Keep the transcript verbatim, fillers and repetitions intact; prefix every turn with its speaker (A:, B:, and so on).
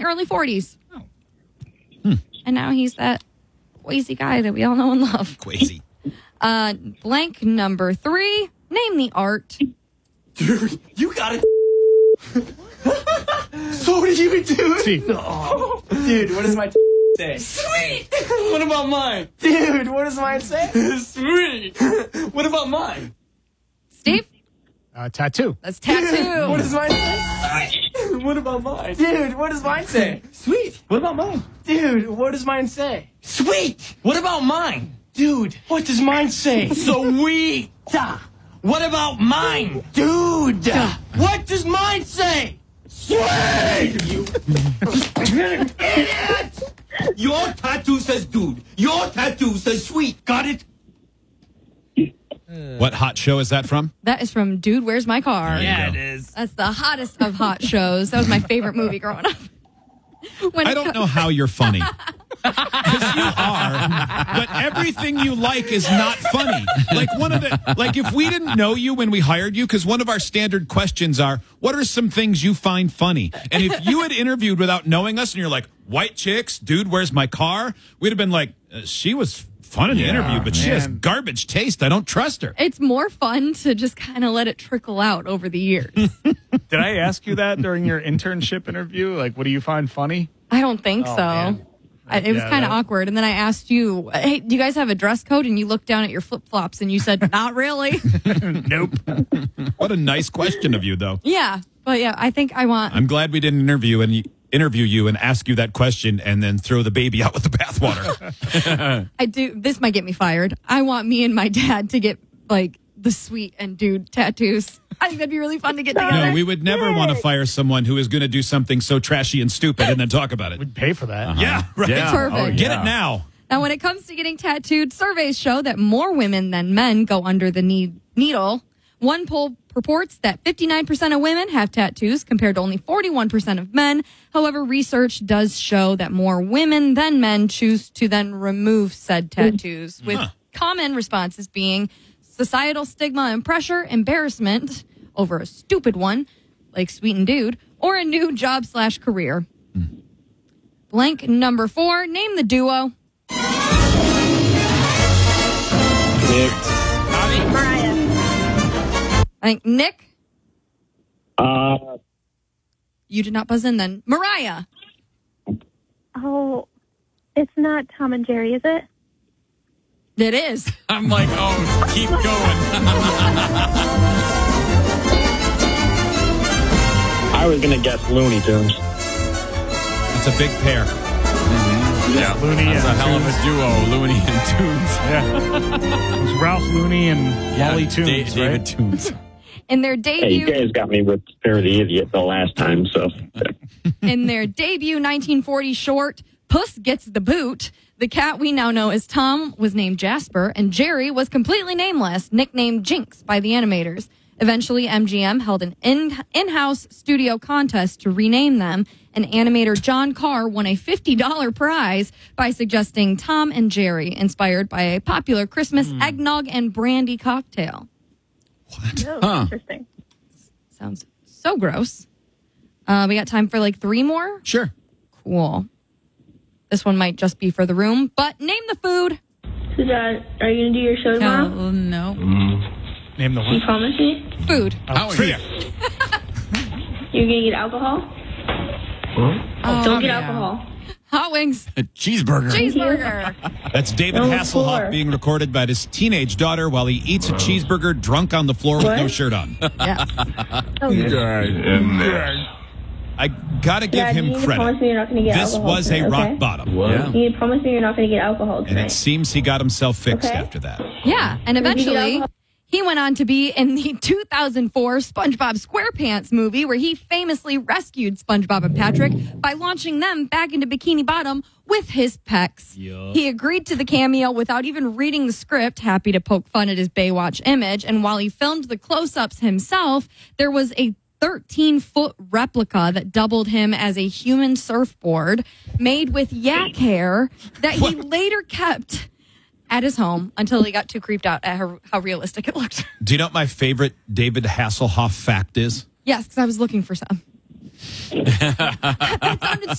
A: the early forties.
B: Oh.
C: Hmm.
A: And now he's that crazy guy that we all know and love.
C: Crazy.
A: Uh, blank number three. Name the art.
D: Dude, you got it. So what did you do?
B: See.
D: Oh, dude, what does my say? Sweet. What about mine? Dude, what does mine say? Sweet. What about mine?
A: Steve?
B: Uh, tattoo.
A: That's tattoo.
D: What does mine say? What about mine? Dude, what does mine say? Sweet. What about mine? Dude, what does mine say? Sweet. What about mine? Dude, what does mine say? Sweet. What about mine? Dude, what does mine say? Sweet. You idiot. Your tattoo says dude. Your tattoo says sweet. Got it?
C: What hot show is that from?
A: That is from Dude, Where's My Car?
C: Yeah, it
D: is.
A: That's the hottest of hot shows. That was my favorite movie growing up. When
C: I
A: it
C: don't
A: co-
C: know how you're funny. Because you are, but everything you like is not funny. Like one of the, like if we didn't know you when we hired you, because one of our standard questions are, what are some things you find funny? And if you had interviewed without knowing us and you're like, white chicks, dude, where's my car? We'd have been like, uh, she was fun in the
B: Yeah,
C: interview, but she has
B: man.
C: garbage taste. I don't trust her.
A: It's more fun to just kind of let it trickle out over the years.
B: Did I ask you that during your internship interview? Like, what do you find funny?
A: I don't think
B: Oh,
A: so.
B: man.
A: I, it was
B: Yeah,
A: kind of
B: that-
A: awkward. And then I asked you, hey, do you guys have a dress code? And you looked down at your flip flops and you said, not really.
B: Nope.
C: What a nice question of you, though.
A: Yeah. But yeah, I think I want.
C: I'm glad we didn't interview and interview you and ask you that question and then throw the baby out with the bathwater.
A: I do. This might get me fired. I want me and my dad to get like the sweet and dude tattoos. I think that'd be really fun to get together.
C: No, we would never want to fire someone who is going to do something so trashy and stupid and then talk about it.
B: We'd pay for that.
C: Yeah, right.
E: Yeah.
A: Perfect.
B: Oh,
C: Get
B: yeah.
C: it now.
A: Now, when it comes to getting tattooed, surveys show that more women than men go under the need- needle. One poll purports that fifty-nine percent of women have tattoos compared to only forty-one percent of men. However, research does show that more women than men choose to then remove said tattoos, with
C: Huh.
A: common responses being societal stigma and pressure, embarrassment over a stupid one, like sweet and dude, or a new job slash career. Blank number four, name the duo.
F: Mariah.
A: I think Nick,
F: Uh,
A: you did not buzz in then. Mariah.
F: oh, it's not Tom and Jerry, is it?
A: It is.
E: I'm like, oh, keep going.
G: I was going to guess Looney Tunes.
C: It's a big pair.
E: Yeah,
B: Looney
E: That's a
B: and
E: hell of
B: Tunes.
E: a duo, Looney and Tunes.
B: Yeah. It was Ralph Looney and Wally
E: Yeah,
B: Tunes,
E: Da-
B: right?
E: David Tunes.
A: In their
G: Hey, you
A: debut,
G: guys got me with Fair the Idiot the last time, so.
A: in their debut nineteen forty short, Puss Gets the Boot, the cat we now know as Tom was named Jasper, and Jerry was completely nameless, nicknamed Jinx by the animators. Eventually, M G M held an in- in-house studio contest to rename them, and animator John Carr won a fifty dollars prize by suggesting Tom and Jerry, inspired by a popular Christmas eggnog and brandy cocktail.
F: Oh,
E: Huh.
F: interesting.
A: Sounds so gross. Uh, we got time for like three more?
C: Sure.
A: Cool. This one might just be for the room, but name the food.
F: So, Dad, are you going to do your show tomorrow?
H: Oh, no.
B: Name the
F: You
B: one.
F: promise me?
A: Food.
E: Oh,
C: Trivia.
F: You're going to get alcohol?
H: Oh,
F: Don't get
H: yeah.
F: alcohol.
A: Hot wings.
E: cheeseburger.
A: Cheeseburger.
C: That's David
F: No
C: Hasselhoff
F: floor.
C: being recorded by his teenage daughter while he eats a cheeseburger drunk on the floor with
F: What?
C: no shirt on.
A: Yes.
C: I gotta give
F: Dad, you
C: him
F: need to promise
C: credit.
F: me you're not going to get
C: This
F: alcohol
C: was a
F: tonight,
C: rock
F: okay?
C: bottom.
E: Yeah.
F: You need to promise me you're not going to get alcohol
C: And
F: tonight.
C: it seems he got himself fixed
F: Okay.
C: after that.
A: Yeah, and
F: Did you get
A: eventually
F: alcohol?
A: he went on to be in the two thousand four SpongeBob SquarePants movie, where he famously rescued SpongeBob and Patrick by launching them back into Bikini Bottom with his pecs. He agreed to the cameo without even reading the script, happy to poke fun at his Baywatch image. And while he filmed the close-ups himself, there was a thirteen-foot replica that doubled him as a human surfboard made with yak hair that he later kept at his home until he got too creeped out at how, how realistic it looked.
C: Do you know what my favorite David Hasselhoff fact is?
A: Yes, because I was looking for some. That sounded